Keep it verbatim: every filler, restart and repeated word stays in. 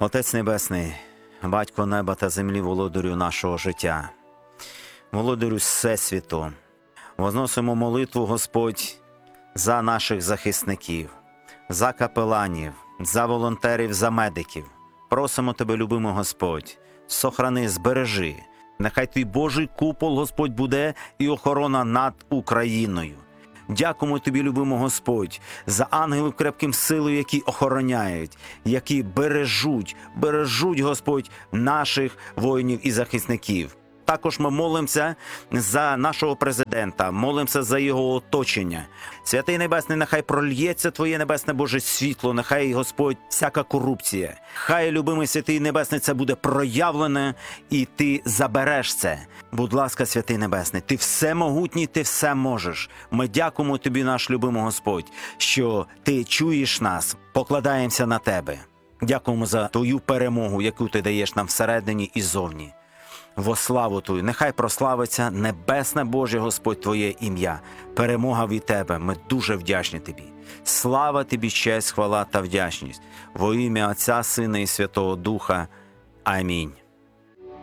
Отець Небесний, Батько неба та землі, володарю нашого життя, володарю Всесвіту, возносимо молитву, Господь, за наших захисників, за капеланів, за волонтерів, за медиків. Просимо Тебе, любимо Господь, сохрани, збережи. Нехай Твій Божий купол, Господь, буде і охорона над Україною. Дякуємо Тобі, любимо Господь, за ангелів крепким силою, які охороняють, які бережуть, бережуть, Господь, наших воїнів і захисників. Також ми молимося за нашого президента, молимося за його оточення. Святий Небесний, нехай прольється Твоє Небесне Боже світло, нехай, Господь, всяка корупція. Хай, любимий Святий Небесний, це буде проявлене, і Ти забереш це. Будь ласка, Святий Небесний, Ти всемогутній, Ти все можеш. Ми дякуємо Тобі, наш любимий Господь, що Ти чуєш нас, покладаємося на Тебе. Дякуємо за Твою перемогу, яку Ти даєш нам всередині і зовні. Во славу Твою, нехай прославиться Небесне Боже, Господь, Твоє ім'я. Перемога від Тебе, ми дуже вдячні Тобі. Слава Тобі, честь, хвала та вдячність. Во ім'я Отця, Сина і Святого Духа. Амінь.